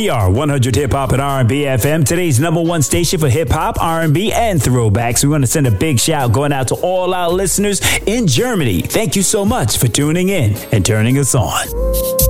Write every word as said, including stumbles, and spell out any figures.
We are one hundred Hip Hop and R and B F M, today's number one station for hip hop, R and B, and throwbacks. We want to send a big shout going out to all our listeners in Germany. Thank you so much for tuning in and turning us on.